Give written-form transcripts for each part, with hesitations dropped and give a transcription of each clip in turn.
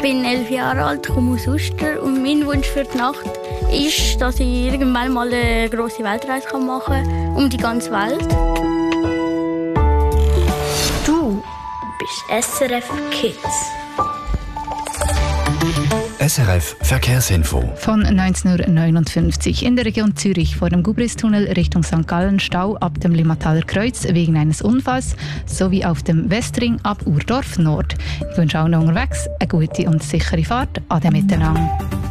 bin 11 Jahre alt, komme aus Uster und mein Wunsch für die Nacht ist, dass ich irgendwann mal eine grosse Weltreise machen kann, um die ganze Welt. Du bist SRF Kids. SRF Verkehrsinfo. Von 19:59 Uhr in der Region Zürich vor dem Gubristunnel Richtung St. Gallen Stau ab dem Limmataler Kreuz wegen eines Unfalls sowie auf dem Westring ab Urdorf Nord. Ich wünsche allen unterwegs eine gute und sichere Fahrt. Ade miteinander.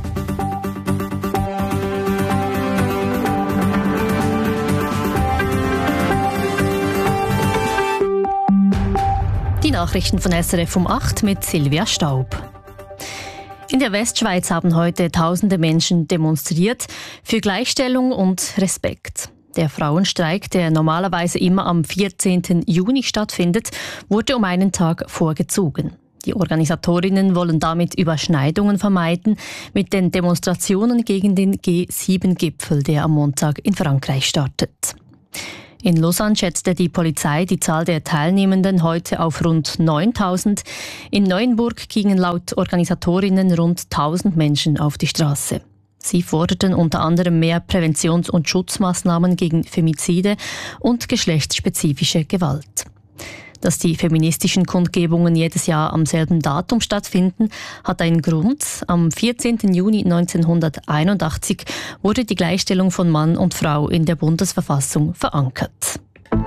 Die Nachrichten von SRF um 8 mit Silvia Staub. In der Westschweiz haben heute tausende Menschen demonstriert für Gleichstellung und Respekt. Der Frauenstreik, der normalerweise immer am 14. Juni stattfindet, wurde um einen Tag vorgezogen. Die Organisatorinnen wollen damit Überschneidungen vermeiden mit den Demonstrationen gegen den G7-Gipfel, der am Montag in Frankreich startet. In Lausanne schätzte die Polizei die Zahl der Teilnehmenden heute auf rund 9.000. In Neuenburg gingen laut Organisatorinnen rund 1.000 Menschen auf die Straße. Sie forderten unter anderem mehr Präventions- und Schutzmaßnahmen gegen Femizide und geschlechtsspezifische Gewalt. Dass die feministischen Kundgebungen jedes Jahr am selben Datum stattfinden, hat einen Grund. Am 14. Juni 1981 wurde die Gleichstellung von Mann und Frau in der Bundesverfassung verankert.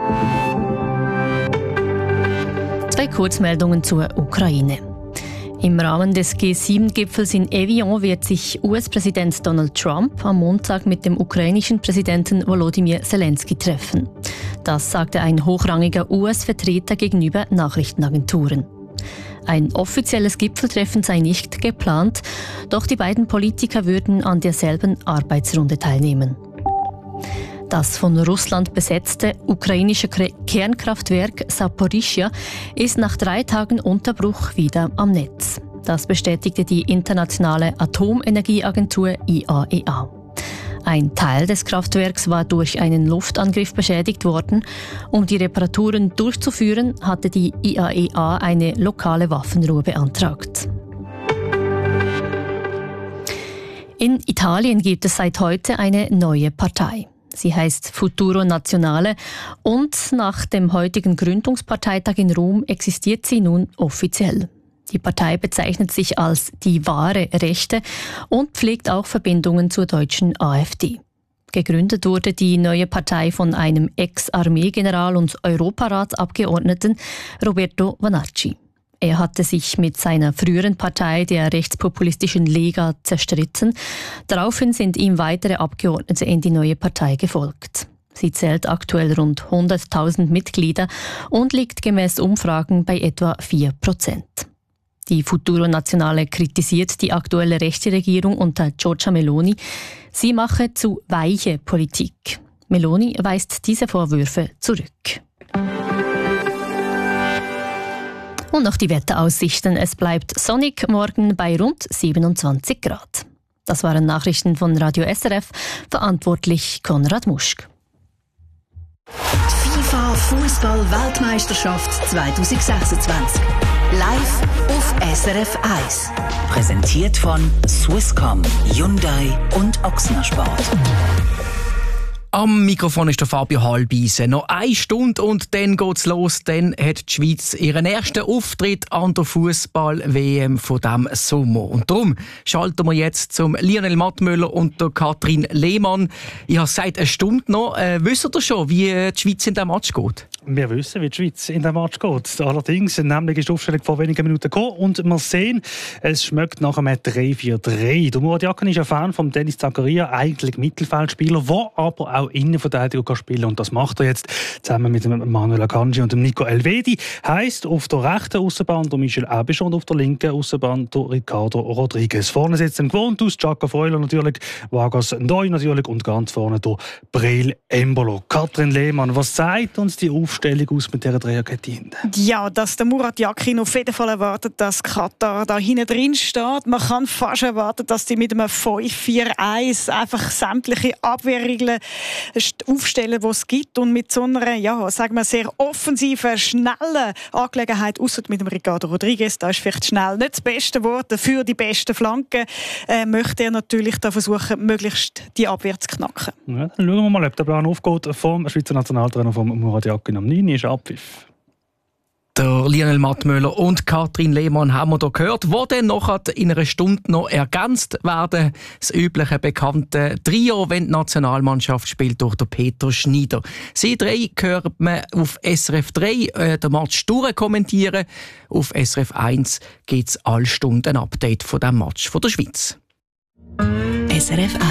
2 Kurzmeldungen zur Ukraine. Im Rahmen des G7-Gipfels in Evian wird sich US-Präsident Donald Trump am Montag mit dem ukrainischen Präsidenten Volodymyr Zelensky treffen. Das sagte ein hochrangiger US-Vertreter gegenüber Nachrichtenagenturen. Ein offizielles Gipfeltreffen sei nicht geplant, doch die beiden Politiker würden an derselben Arbeitsrunde teilnehmen. Das von Russland besetzte ukrainische Kernkraftwerk Saporischschja ist nach 3 Tagen Unterbruch wieder am Netz. Das bestätigte die internationale Atomenergieagentur IAEA. Ein Teil des Kraftwerks war durch einen Luftangriff beschädigt worden. Um die Reparaturen durchzuführen, hatte die IAEA eine lokale Waffenruhe beantragt. In Italien gibt es seit heute eine neue Partei. Sie heißt Futuro Nazionale und nach dem heutigen Gründungsparteitag in Rom existiert sie nun offiziell. Die Partei bezeichnet sich als die wahre Rechte und pflegt auch Verbindungen zur deutschen AfD. Gegründet wurde die neue Partei von einem Ex-Armeegeneral und Europaratsabgeordneten Roberto Vanacci. Er hatte sich mit seiner früheren Partei, der rechtspopulistischen Lega, zerstritten. Daraufhin sind ihm weitere Abgeordnete in die neue Partei gefolgt. Sie zählt aktuell rund 100.000 Mitglieder und liegt gemäß Umfragen bei etwa 4%. Die Futuro Nazionale kritisiert die aktuelle rechte Regierung unter Giorgia Meloni. Sie mache zu weiche Politik. Meloni weist diese Vorwürfe zurück. Und noch die Wetteraussichten. Es bleibt sonnig, morgen bei rund 27 Grad. Das waren Nachrichten von Radio SRF, verantwortlich Konrad Muschk. FIFA Fußball-Weltmeisterschaft 2026. Live auf SRF 1. Präsentiert von Swisscom, Hyundai und Ochsner Sport. Am Mikrofon ist der Fabio Halbeisen. Noch 1 Stunde und dann geht's los. Dann hat die Schweiz ihren ersten Auftritt an der Fußball-WM von diesem Sommer. Und darum schalten wir jetzt zum Lionel Mattmüller und der Katrin Lehmann. Ich habe gesagt, 1 Stunde noch. Wisst ihr schon, wie die Schweiz in diesem Match geht? Wir wissen, wie die Schweiz in diesem Match geht. Allerdings, nämlich ist die Aufstellung vor wenigen Minuten gekommen und wir sehen, es schmeckt nach einem 3-4-3. Der Murat Yakin ist ein Fan von Dennis Zakaria, eigentlich Mittelfeldspieler, der aber auch Innenverteidiger spielen kann. Und das macht er jetzt zusammen mit dem Manuel Akanji und dem Nico Elvedi. Heisst, auf der rechten Aussenbahn der Michel Abisch und auf der linken Aussenbahn der Ricardo Rodriguez. Vorne sitzt im gewohnt aus Giacomo Freuler natürlich, Vargas Ndoi natürlich und ganz vorne der Breel Embolo. Katrin Lehmann, was sagt uns die Aufstellung Aufstellung aus mit dieser Dreierkette hinten? Ja, dass der Murat Yakin auf jeden Fall erwartet, dass Katar da hinten drin steht. Man kann fast erwarten, dass die mit einem 5-4-1 einfach sämtliche Abwehrregeln aufstellen, die es gibt. Und mit so einer, ja, sagen wir, sehr offensiven, schnellen Angelegenheit, ausser mit dem Ricardo Rodriguez, da ist vielleicht schnell nicht das beste Wort, für die besten Flanken, möchte er natürlich da versuchen, möglichst die Abwehr zu knacken. Ja, dann schauen wir mal, ob der Plan aufgeht vom Schweizer Nationaltrainer vom Murat Yakin. Am 9. ist Abpfiff. Der Lionel Mattmöller und Katrin Lehmann haben wir hier gehört, wo dann nachher in einer Stunde noch ergänzt werden. Das übliche bekannte Trio, wenn die Nationalmannschaft spielt, durch den Peter Schneider. Sie drei hört man auf SRF 3 den Match kommentieren. Auf SRF 1 gibt es alle Stunden ein Update von diesem Match von der Schweiz. SRF 1.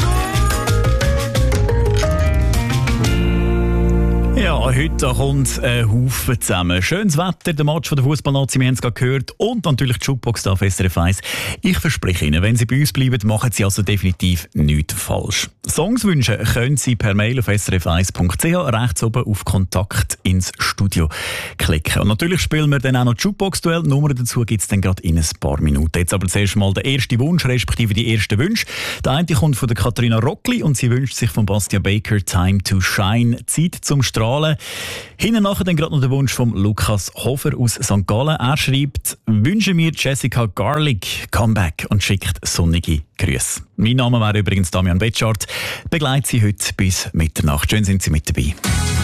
Ja, heute kommt ein Haufen zusammen. Schönes Wetter, der Match von der Fußballnazi, wir haben es gerade gehört. Und natürlich die Jukebox da auf SRF 1. Ich verspreche Ihnen, wenn Sie bei uns bleiben, machen Sie also definitiv nichts falsch. Songs wünschen können Sie per Mail auf srf1.ch rechts oben auf Kontakt ins Studio klicken. Und natürlich spielen wir dann auch noch Jukebox-Duell. Die Nummer dazu gibt es dann gerade in ein paar Minuten. Jetzt aber zuerst mal der erste Wunsch, respektive die ersten Wünsche. Der eine kommt von der Katharina Rockli und sie wünscht sich von Bastian Baker «Time to Shine», Zeit zum Strahlen. Hinten nachher dann gerade noch der Wunsch von Lukas Hofer aus St. Gallen. Er schreibt, wünsche mir Jessica Garlic Comeback und schickt sonnige Grüße. Mein Name wäre übrigens Damian Betschart. Begleite Sie heute bis Mitternacht. Schön sind Sie mit dabei.